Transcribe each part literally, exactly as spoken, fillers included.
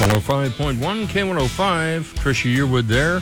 one oh five point one, K one oh five. Tricia Yearwood there.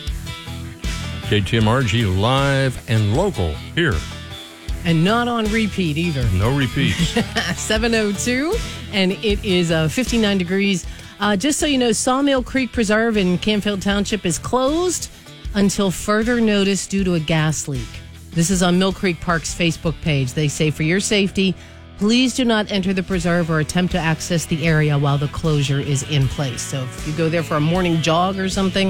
K T M R G live and local here. And not on repeat either. No repeats. seven oh two, and it is uh, fifty-nine degrees. Uh, just so you know, Sawmill Creek Preserve in Canfield Township is closed until further notice due to a gas leak. This is on Mill Creek Park's Facebook page. They say, for your safety, please do not enter the preserve or attempt to access the area while the closure is in place. So if you go there for a morning jog or something,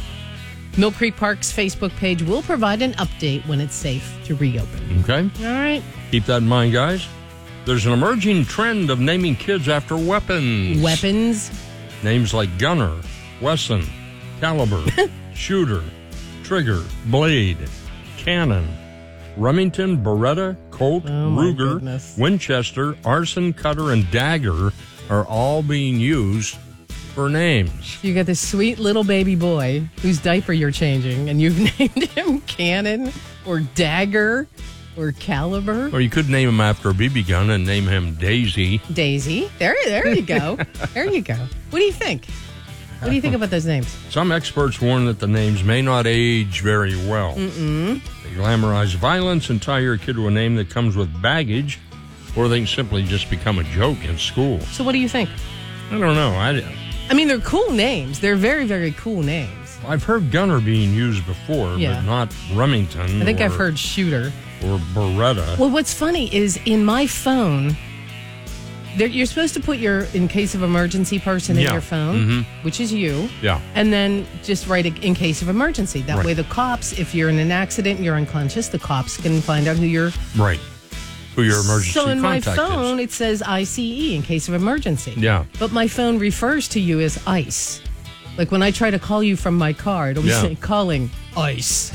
Mill Creek Park's Facebook page will provide an update when it's safe to reopen. Okay. All right. Keep that in mind, guys. There's an emerging trend of naming kids after weapons. Weapons. Names like Gunner, Wesson, Caliber, Shooter, Trigger, Blade, Cannon, Remington, Beretta, Colt, oh Ruger, goodness. Winchester, Arson, Cutter, and Dagger are all being used for names. You got this sweet little baby boy whose diaper you're changing, and you've named him Cannon or Dagger or Caliber. Or you could name him after a B B gun and name him Daisy. Daisy. There, there you go. There you go. What do you think? What do you think about those names? Some experts warn that the names may not age very well. Mm-mm. They glamorize violence and tie your kid to a name that comes with baggage, or they can simply just become a joke in school. So what do you think? I don't know. I, I mean, they're cool names. They're very, very cool names. I've heard Gunner being used before, Yeah. but not Remington. I think or, I've heard Shooter. Or Beretta. Well, what's funny is in my phone, there, you're supposed to put your in case of emergency person in Yeah. your phone, Mm-hmm. which is you. Yeah. And then just write a, in case of emergency. That Right. way the cops, if you're in an accident and you're unconscious, the cops can find out who you're. Right. Who your emergency So in my contact phone, is. it says I C E in case of emergency. Yeah. But my phone refers to you as ICE. Like when I try to call you from my car, it'll be Yeah. saying calling ICE.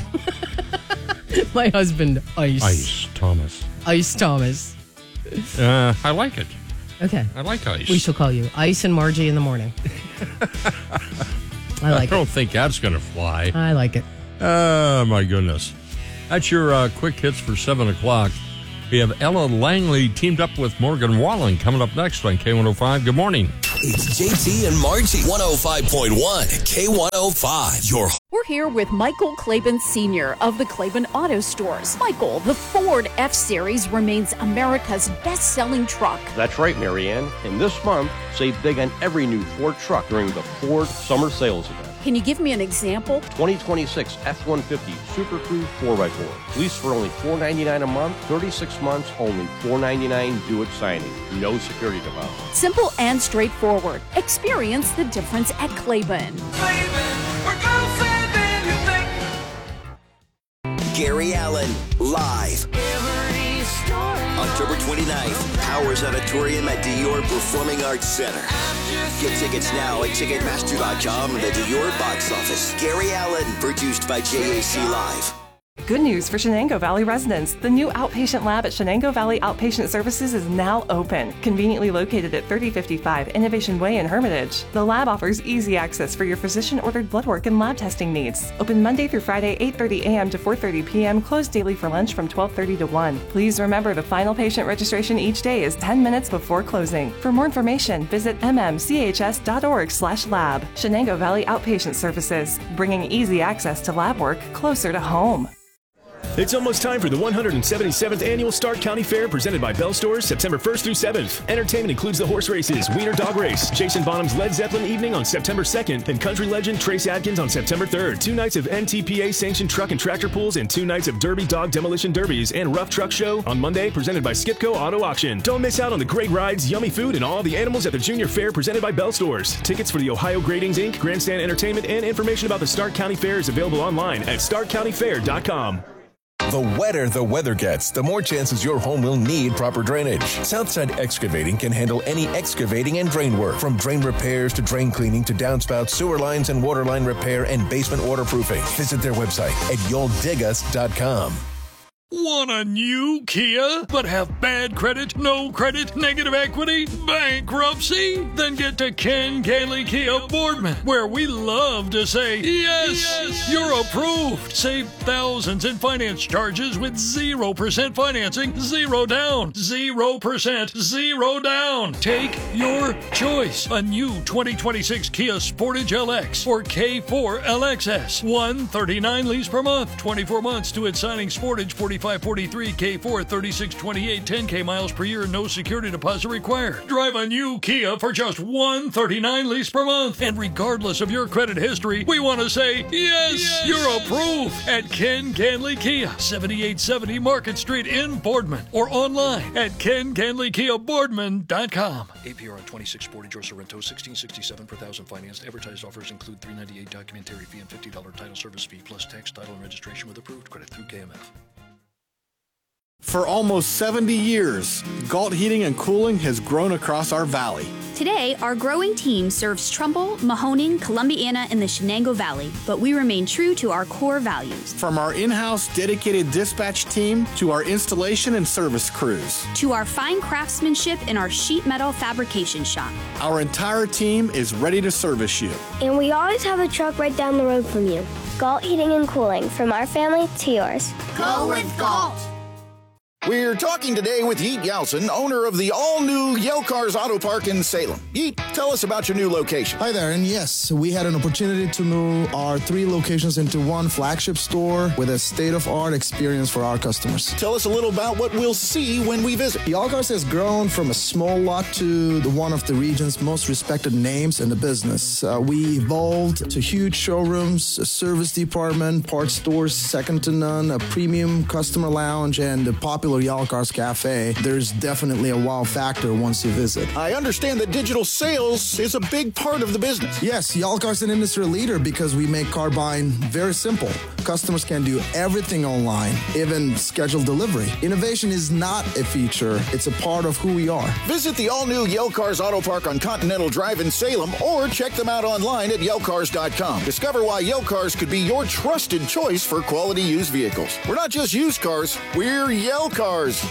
My husband, Ice. Ice Thomas. Ice Thomas. Uh, I like it. Okay. I like Ice. We shall call you Ice and Margie in the morning. I like I don't it. think that's going to fly. I like it. Oh, my goodness. That's your uh, quick hits for seven o'clock. We have Ella Langley teamed up with Morgan Wallen coming up next on K one oh five. Good morning. It's J T and Margie. one oh five point one, K one oh five. Your We're here with Michael Claiborne Senior of the Claiborne Auto Stores. Michael, the Ford F-Series remains America's best-selling truck. That's right, Marianne. And this month, save big on every new Ford truck during the Ford Summer Sales Event. Can you give me an example? twenty twenty-six F one fifty Super Crew four by four. Lease for only four ninety-nine a month, thirty-six months, only four ninety-nine due at signing. No security deposit. Simple and straightforward. Experience the difference at Claiborne. Gary Allen, live. October twenty-ninth, Powers Auditorium at Dior Performing Arts Center. Get tickets now at Ticketmaster dot com and the Dior box office. Gary Allen, produced by J A C Live. Good news for Shenango Valley residents. The new outpatient lab at Shenango Valley Outpatient Services is now open, conveniently located at thirty fifty-five Innovation Way in Hermitage. The lab offers easy access for your physician-ordered blood work and lab testing needs. Open Monday through Friday, eight thirty a.m. to four thirty p.m., closed daily for lunch from twelve thirty to one. Please remember the final patient registration each day is ten minutes before closing. For more information, visit m m c h s dot org slash lab. Shenango Valley Outpatient Services, bringing easy access to lab work closer to home. It's almost time for the one hundred seventy-seventh Annual Stark County Fair presented by Bell Stores, September first through seventh. Entertainment includes the horse races, Wiener Dog Race, Jason Bonham's Led Zeppelin Evening on September second, and country legend Trace Adkins on September third. Two nights of N T P A-sanctioned truck and tractor pools and two nights of Derby Dog Demolition Derbies and Rough Truck Show on Monday presented by Skipco Auto Auction. Don't miss out on the great rides, yummy food, and all the animals at the Junior Fair presented by Bell Stores. Tickets for the Ohio Gradings Incorporated, Grandstand Entertainment, and information about the Stark County Fair is available online at stark county fair dot com. The wetter the weather gets, the more chances your home will need proper drainage. Southside Excavating can handle any excavating and drain work, from drain repairs to drain cleaning to downspout, sewer lines and water line repair and basement waterproofing. Visit their website at you'll dig us dot com. Want a new Kia, but have bad credit, no credit, negative equity, bankruptcy? Then get to Ken Gailey Kia Boardman, where we love to say, yes, yes, you're approved. Save thousands in finance charges with zero percent financing, zero down, zero percent, zero down. Take your choice. A new twenty twenty-six Kia Sportage L X or K four L X S. one thirty-nine lease per month, twenty-four months to its signing. Sportage forty-five forty-three, K four thirty-six twenty-eight, ten K miles per year, no security deposit required. Drive a new Kia for just one thirty-nine lease per month. And regardless of your credit history, we want to say, yes, yes, you're approved at Ken Ganley Kia, seventy-eight seventy Market Street in Boardman, or online at ken ganley kia boardman dot com. A P R on twenty-six Sportage or Sorrento, sixteen sixty-seven per thousand financed. Advertised offers include three ninety-eight documentary fee and fifty dollars title service fee plus tax, title, and registration with approved credit through K M F. For almost seventy years, Galt Heating and Cooling has grown across our valley. Today, our growing team serves Trumbull, Mahoning, Columbiana, and the Shenango Valley, but we remain true to our core values. From our in-house dedicated dispatch team to our installation and service crews. To our fine craftsmanship in our sheet metal fabrication shop. Our entire team is ready to service you. And we always have a truck right down the road from you. Galt Heating and Cooling, from our family to yours. Go with Galt! We're talking today with Yeet Yeltsin, owner of the all-new Yale Cars Auto Park in Salem. Yeet, tell us about your new location. Hi there, and yes, we had an opportunity to move our three locations into one flagship store with a state-of-art experience for our customers. Tell us a little about what we'll see when we visit. Yale Cars has grown from a small lot to the one of the region's most respected names in the business. Uh, we evolved to huge showrooms, a service department, parts stores second to none, a premium customer lounge, and a popular Yale Cars Cafe. There's definitely a wow factor once you visit. I understand that digital sales is a big part of the business. Yes, Yale Cars is an industry leader because we make car buying very simple. Customers can do everything online, even schedule delivery. Innovation is not a feature, it's a part of who we are. Visit the all-new Yale Cars Auto Park on Continental Drive in Salem or check them out online at yale cars dot com. Discover why Yale Cars could be your trusted choice for quality used vehicles. We're not just used cars, we're Yale Cars.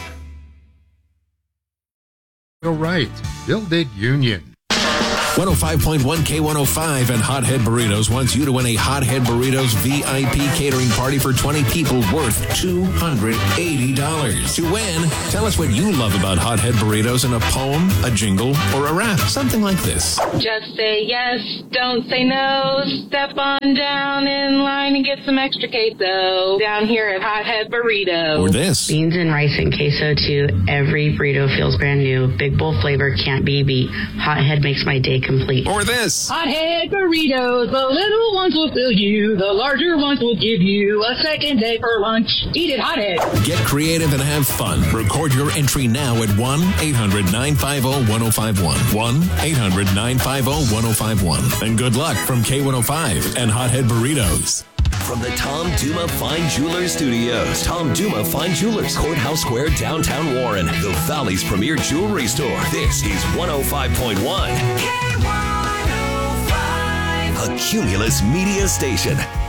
You're right. Build it Union. one oh five point one K one oh five and Hothead Burritos wants you to win a Hothead Burritos V I P catering party for twenty people worth two hundred eighty dollars. To win, tell us what you love about Hothead Burritos in a poem, a jingle, or a rap. Something like this. Just say yes, don't say no. Step on down in line and get some extra queso down here at Hothead Burrito. Or this. Beans and rice and queso too. Every burrito feels brand new. Big bowl flavor can't be beat. Hothead makes my day complete. Or this. Hothead Burritos, the little ones will fill you, the larger ones will give you a second day for lunch. Eat it, Hothead. Get creative and have fun. Record your entry now at one eight hundred nine five zero one zero five one. one eight hundred nine five zero one zero five one. And good luck from K one oh five and Hothead Burritos. From the Tom Duma Fine Jewelers Studios, Tom Duma Fine Jewelers, Courthouse Square, downtown Warren, the Valley's premier jewelry store. This is one oh five point one. K one oh five. A Cumulus Media Station.